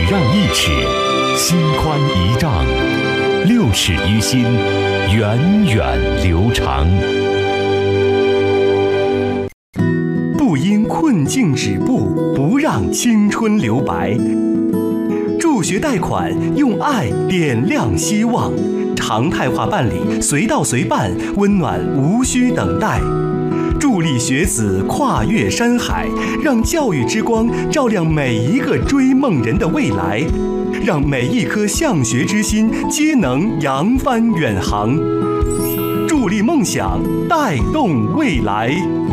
让1尺，心宽1丈，6尺于心，源远流长。 不因困境止步，不让青春留白。助学贷款，用爱点亮希望，常态化办理，随到随办，温暖无需等待。助力学子跨越山海，让教育之光照亮每一个追梦人的未来，让每一颗向学之心皆能扬帆远航。助力梦想，带动未来。